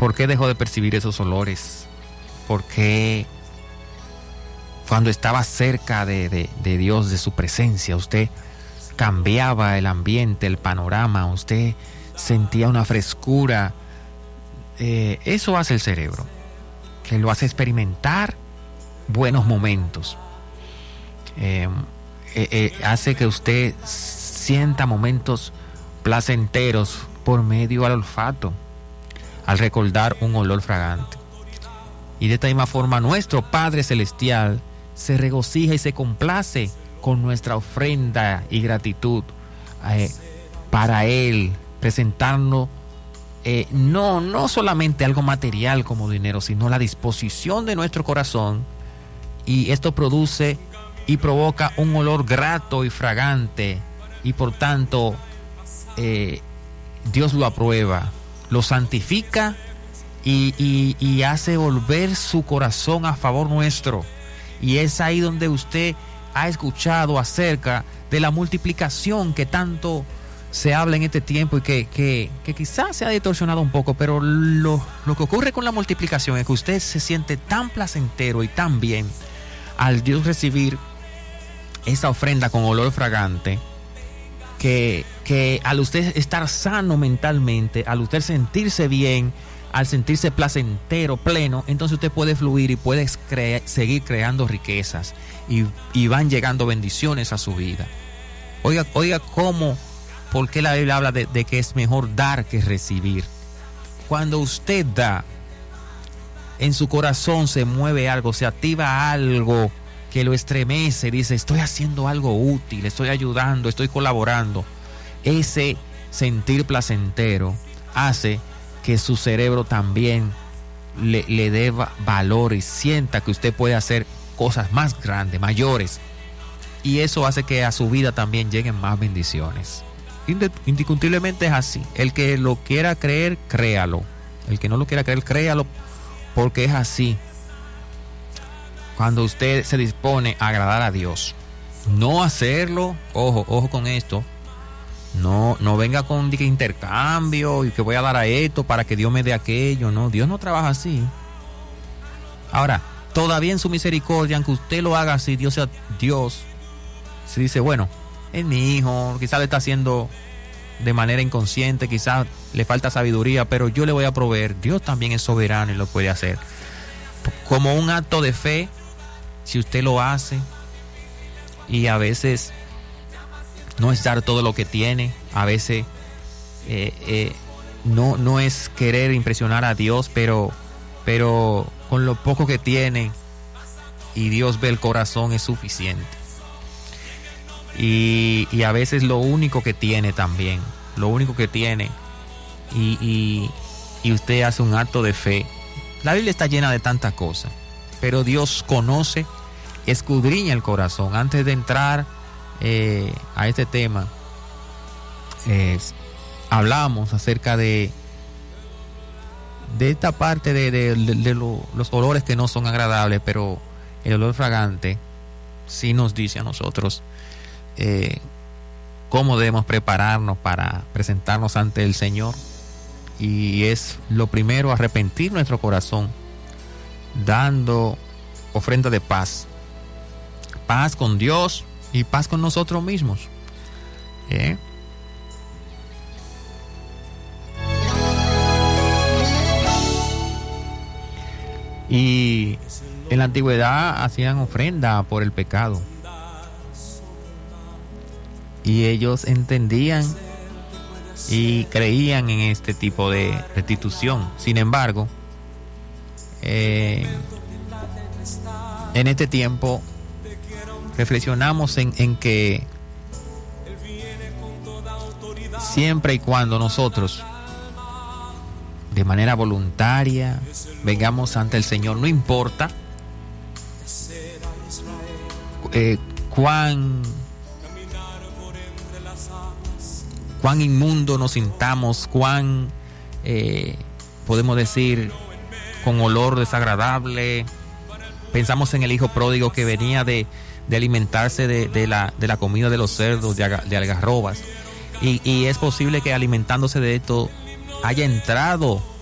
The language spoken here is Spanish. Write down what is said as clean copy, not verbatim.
¿Por qué dejó de percibir esos olores? ¿Por qué cuando estaba cerca de Dios, de su presencia, usted cambiaba el ambiente, el panorama, usted sentía una frescura? Eso hace el cerebro, que lo hace experimentar buenos momentos. Hace que usted sienta momentos placenteros por medio al olfato, al recordar un olor fragante. Y de esta misma forma nuestro Padre Celestial se regocija y se complace con nuestra ofrenda y gratitud para Él, presentarnos no solamente algo material como dinero, sino la disposición de nuestro corazón, y esto produce y provoca un olor grato y fragante, y por tanto Dios lo aprueba, lo santifica y hace volver su corazón a favor nuestro. Y es ahí donde usted ha escuchado acerca de la multiplicación que tanto se habla en este tiempo, y que quizás se ha distorsionado un poco, pero lo que ocurre con la multiplicación es que usted se siente tan placentero y tan bien al Dios recibir esa ofrenda con olor fragante, que al usted estar sano mentalmente, al usted sentirse bien, al sentirse placentero, pleno, entonces usted puede fluir y puede seguir creando riquezas, y van llegando bendiciones a su vida. Oiga cómo, ¿por qué la Biblia habla de que es mejor dar que recibir? Cuando usted da, en su corazón se mueve algo, se activa algo que lo estremece, dice: estoy haciendo algo útil, estoy ayudando, estoy colaborando. Ese sentir placentero hace que su cerebro también le dé valor y sienta que usted puede hacer cosas más grandes, mayores, y eso hace que a su vida también lleguen más bendiciones. Indiscutiblemente es así. El que lo quiera creer, créalo. El que no lo quiera creer, créalo, porque es así. Cuando usted se dispone a agradar a Dios, no hacerlo, ojo con esto, no venga con intercambio y que voy a dar a esto para que Dios me dé aquello. No, Dios no trabaja así. Ahora, todavía en su misericordia, aunque usted lo haga así, Dios se dice: bueno, es mi hijo, quizás lo está haciendo de manera inconsciente, quizás le falta sabiduría, pero yo le voy a proveer. Dios también es soberano y lo puede hacer. Como un acto de fe, si usted lo hace, y a veces no es dar todo lo que tiene, a veces no es querer impresionar a Dios, pero con lo poco que tiene y Dios ve el corazón es suficiente. Y a veces lo único que tiene también, y usted hace un acto de fe. La Biblia está llena de tantas cosas, pero Dios conoce, escudriña el corazón. Antes de entrar a este tema, hablamos acerca de esta parte de los olores que no son agradables, pero el olor fragante sí nos dice a nosotros cómo debemos prepararnos para presentarnos ante el Señor. Y es lo primero, arrepentir nuestro corazón, dando ofrenda de paz con Dios y paz con nosotros mismos. Y en la antigüedad hacían ofrenda por el pecado, y ellos entendían y creían en este tipo de restitución. Sin embargo, en este tiempo reflexionamos en que siempre y cuando nosotros de manera voluntaria vengamos ante el Señor, no importa cuán inmundo nos sintamos, cuán podemos decir con olor desagradable. Pensamos en el hijo pródigo que venía de alimentarse de la comida de los cerdos, de algarrobas, y es posible que alimentándose de esto haya entrado